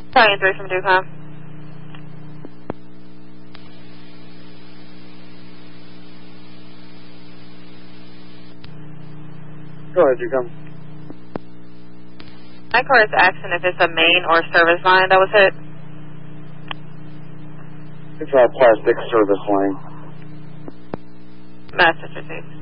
Italian 3 from Ducom. Go ahead, Ducom. My car is asking if it's a main or service line that was hit. It's a plastic service line. Massachusetts.